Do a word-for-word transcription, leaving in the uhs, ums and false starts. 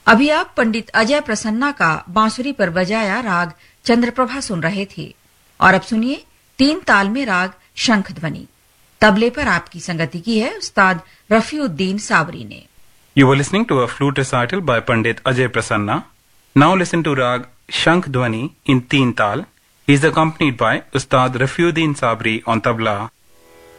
अभी आप पंडित अजय प्रसन्ना का बांसुरी पर बजाया राग चंद्रप्रभा सुन रहे थे और अब सुनिए तीन ताल में राग शंख ध्वनि। तबले पर आपकी संगति की है उस्ताद रफीउद्दीन साबरी ने। You were listening to a flute recital by Pandit Ajay Prasanna. Now listen to Rag Shankh Dhwani in Teen Tal. He is accompanied by Ustad Rafiuddin Sabri on tabla